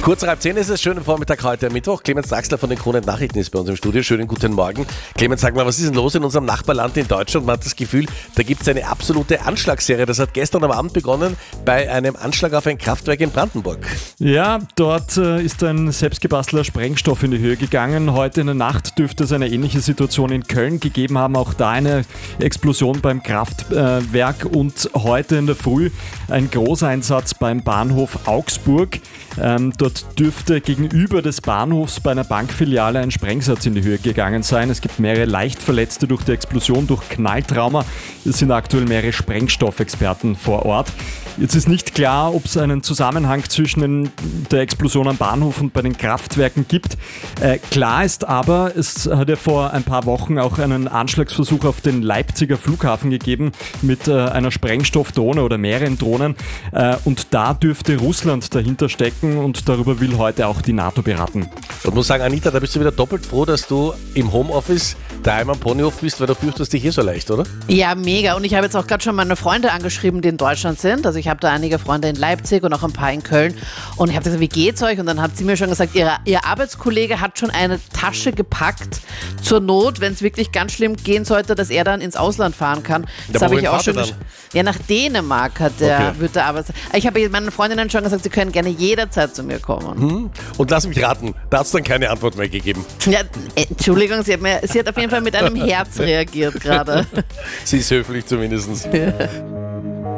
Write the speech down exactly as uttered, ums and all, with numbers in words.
Kurz nach halb zehn ist es, schönen Vormittag heute Mittwoch. Clemens Draxler von den Kronen Nachrichten ist bei uns im Studio. Schönen guten Morgen. Clemens, sag mal, was ist denn los in unserem Nachbarland in Deutschland? Man hat das Gefühl, da gibt es eine absolute Anschlagsserie. Das hat gestern am Abend begonnen bei einem Anschlag auf ein Kraftwerk in Brandenburg. Ja, dort äh, ist ein selbstgebastelter Sprengstoff in die Höhe gegangen. Heute in der Nacht dürfte es eine ähnliche Situation in Köln gegeben haben. Auch da eine Explosion beim Kraftwerk und heute in der Früh ein Großeinsatz beim Bahnhof Augsburg. Ähm, dort dürfte gegenüber des Bahnhofs bei einer Bankfiliale ein Sprengsatz in die Höhe gegangen sein. Es gibt mehrere Leichtverletzte durch die Explosion, durch Knalltrauma. Es sind aktuell mehrere Sprengstoffexperten vor Ort. Jetzt ist nicht klar, ob es einen Zusammenhang zwischen den, der Explosion am Bahnhof und bei den Kraftwerken gibt. Äh, klar ist aber, es hat ja vor ein paar Wochen auch einen Anschlagsversuch auf den Leipziger Flughafen gegeben mit äh, einer Sprengstoffdrohne oder mehreren Drohnen. Äh, und da dürfte Russland dahinter stecken und darüber will heute auch die NATO beraten. Ich muss sagen, Anita, da bist du wieder doppelt froh, dass du im Homeoffice daheim am Ponyhof bist, weil du fürchtest dich hier so leicht, oder? Ja, mega. Und ich habe jetzt auch gerade schon meine Freunde angeschrieben, die in Deutschland sind. Also ich habe da einige Freunde in Leipzig und auch ein paar in Köln. Und ich habe gesagt, wie geht's euch? Und dann hat sie mir schon gesagt, ihre, ihr Arbeitskollege hat schon eine Tasche gepackt zur Not, wenn es wirklich ganz schlimm gehen sollte, dass er dann ins Ausland fahren kann. Das ja, habe ich auch schon dann? gesch- Ja, nach Dänemark hat der, Okay. wird der Arbeits... Ich habe meinen Freundinnen schon gesagt, sie können gerne jederzeit zu mir kommen. Hm? Und lass mich raten, da hat es dann keine Antwort mehr gegeben. Ja, Entschuldigung, sie hat, mir, sie hat auf jeden Fall mit einem Herz reagiert gerade. Sie ist höflich zumindest. Ja.